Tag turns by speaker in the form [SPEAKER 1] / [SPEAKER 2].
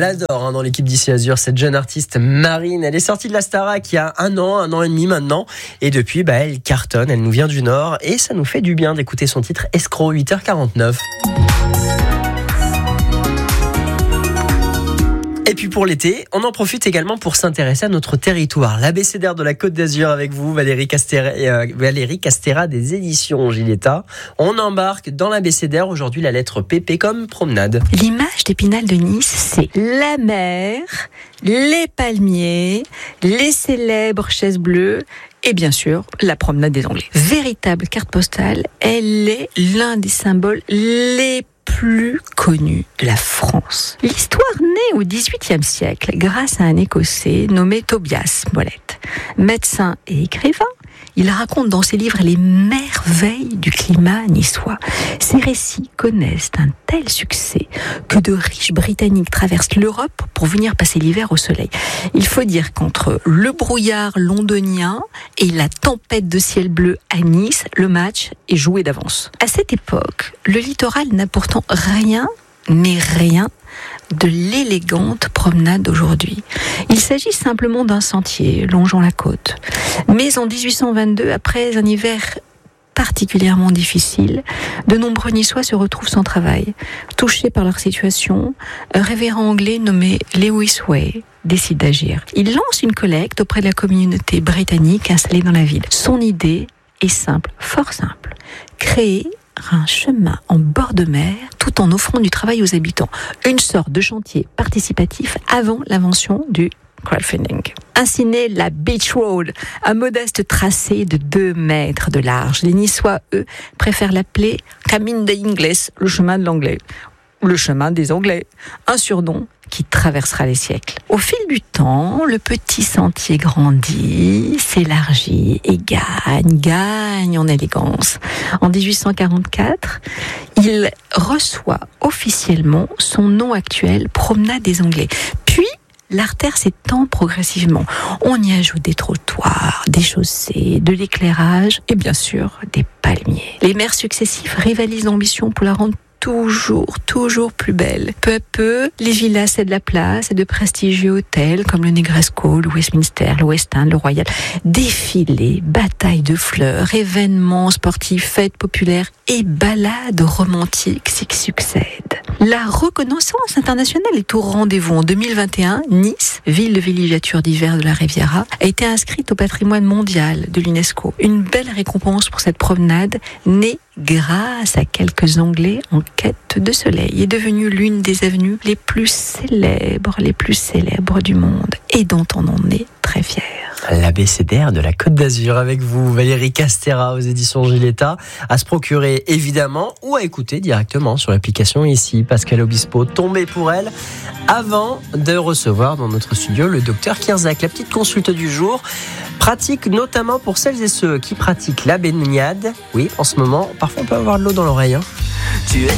[SPEAKER 1] l'adore dans l'équipe d'Ici Azur, cette jeune artiste Marine. Elle est sortie de la Starac il y a un an et demi maintenant. Et depuis, elle cartonne, elle nous vient du Nord. Et ça nous fait du bien d'écouter son titre Escroc, 8h49. Et puis pour l'été, on en profite également pour s'intéresser à notre territoire. L'abécédaire de la Côte d'Azur avec vous, Valérie Castera des éditions Giletta. On embarque dans l'abécédaire aujourd'hui la lettre PP comme promenade.
[SPEAKER 2] L'image d'Épinal de Nice, c'est la mer, les palmiers, les célèbres chaises bleues et bien sûr la promenade des Anglais. Véritable carte postale, elle est l'un des symboles les plus connu de la France. L'histoire naît au XVIIIe siècle grâce à un Écossais nommé Tobias Smollett. Médecin et écrivain, il raconte dans ses livres les merveilles du climat niçois. Ses récits connaissent un tel succès que de riches Britanniques traversent l'Europe pour venir passer l'hiver au soleil. Il faut dire qu'entre le brouillard londonien et la tempête de ciel bleu à Nice, le match est joué d'avance. À cette époque, le littoral n'a pourtant rien de l'élégante promenade d'aujourd'hui. Il s'agit simplement d'un sentier longeant la côte. Mais en 1822, après un hiver particulièrement difficile, de nombreux Niçois se retrouvent sans travail. Touchés par leur situation, un révérend anglais nommé Lewis Way décide d'agir. Il lance une collecte auprès de la communauté britannique installée dans la ville. Son idée est simple, fort simple. Créer un chemin en bord de mer tout en offrant du travail aux habitants. Une sorte de chantier participatif avant l'invention du crowdfunding. Ainsi naît la Beach Road, un modeste tracé de 2 mètres de large. Les Niçois, eux, préfèrent l'appeler Camino de Ingles, le chemin de l'anglais. Le chemin des Anglais, un surnom qui traversera les siècles. Au fil du temps, le petit sentier grandit, s'élargit et gagne en élégance. En 1844, il reçoit officiellement son nom actuel, Promenade des Anglais. Puis, l'artère s'étend progressivement. On y ajoute des trottoirs, des chaussées, de l'éclairage et bien sûr des palmiers. Les maires successifs rivalisent d'ambition pour la rendre toujours plus belle. Peu à peu, les villas cèdent la place et de prestigieux hôtels comme le Negresco, le Westminster, le West End, le Royal. Défilés, batailles de fleurs, événements sportifs, fêtes populaires et balades romantiques s'y succèdent. La reconnaissance internationale est au rendez-vous. En 2021, Nice, ville de villégiature d'hiver de la Riviera, a été inscrite au patrimoine mondial de l'UNESCO. Une belle récompense pour cette promenade née grâce à quelques Anglais en quête de soleil, est devenue l'une des avenues les plus célèbres du monde et dont on en est très fier.
[SPEAKER 1] L'abécédaire de la Côte d'Azur avec vous, Valérie Castera aux éditions Giletta, à se procurer évidemment ou à écouter directement sur l'application ici. Pascal Obispo, tombé pour elle avant de recevoir dans notre studio le docteur Kirzac. La petite consulte du jour, pratique notamment pour celles et ceux qui pratiquent la baignade. Oui, en ce moment, parfois on peut avoir de l'eau dans l'oreille.